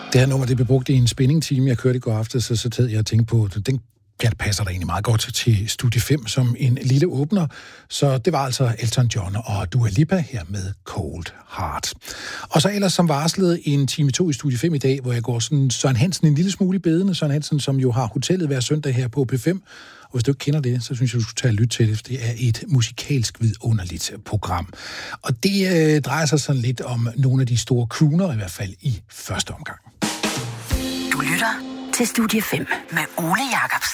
Det her nummer, det blev brugt i en spænding-time, jeg kørte i går aftes, så sad jeg og tænkte på, den passer der egentlig meget godt til Studie 5 som en lille åbner. Så det var altså Elton John og Dua Lipa her med Cold Heart. Og så ellers som varslet en time 2 i Studie 5 i dag, hvor jeg går sådan Søren Hansen en lille smule i bedene. Søren Hansen, som jo har hotellet hver søndag her på P5. Og hvis du ikke kender det, så synes jeg, du skulle tage og lytte til det, for det er et musikalsk vidunderligt program. Og det drejer sig sådan lidt om nogle af de store crooner, i hvert fald i første omgang. Du lytter til Studie 5 med Ole Jacobsen.